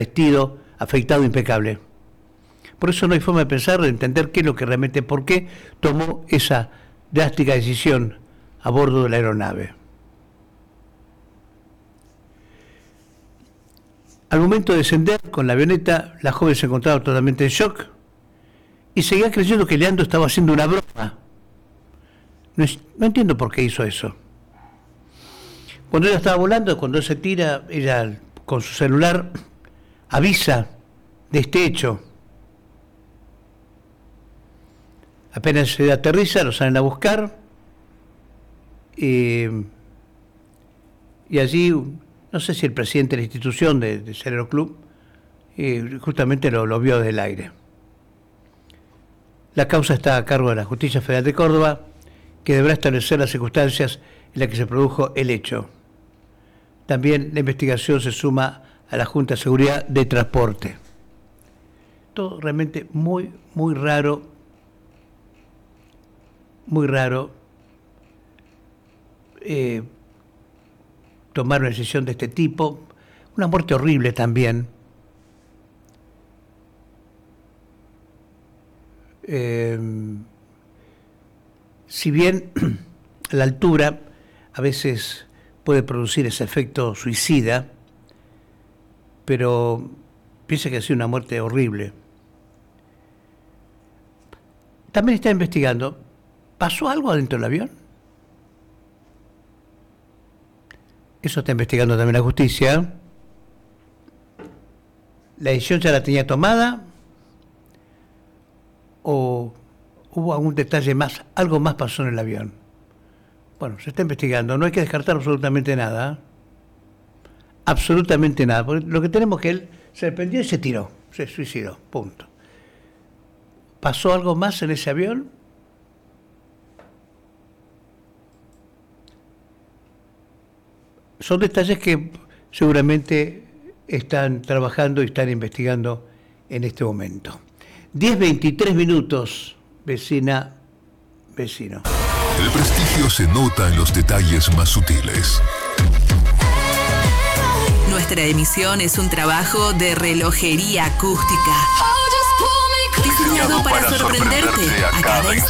vestido, afeitado, impecable. Por eso no hay forma de pensar, de entender qué es lo que realmente, por qué tomó esa drástica decisión a bordo de la aeronave. Al momento de descender con la avioneta, la joven se encontraba totalmente en shock y seguía creyendo que Leandro estaba haciendo una broma. No entiendo por qué hizo eso. Cuando ella estaba volando, cuando él se tira, ella con su celular avisa de este hecho. Apenas se aterriza, lo salen a buscar y allí, no sé si el presidente de la institución de Celero Club justamente lo vio desde el aire. La causa está a cargo de la Justicia Federal de Córdoba, que deberá establecer las circunstancias en las que se produjo el hecho. También la investigación se suma a la Junta de Seguridad de Transporte. Todo realmente muy, muy raro. Muy raro tomar una decisión de este tipo. Una muerte horrible también. Si bien la altura a veces puede producir ese efecto suicida, pero piensa que ha sido una muerte horrible. También está investigando, ¿pasó algo adentro del avión? Eso está investigando también la justicia. ¿La decisión ya la tenía tomada? ¿O hubo algún detalle más, algo más pasó en el avión? Bueno, se está investigando, no hay que descartar absolutamente nada. Absolutamente nada, porque lo que tenemos es que él se arrepintió y se tiró, se suicidó, punto. ¿Pasó algo más en ese avión? Son detalles que seguramente están trabajando y están investigando en este momento. 10:23 minutos, vecina, vecino. El prestigio se nota en los detalles más sutiles. Nuestra emisión es un trabajo de relojería acústica, diseñado para sorprenderte a cada instante.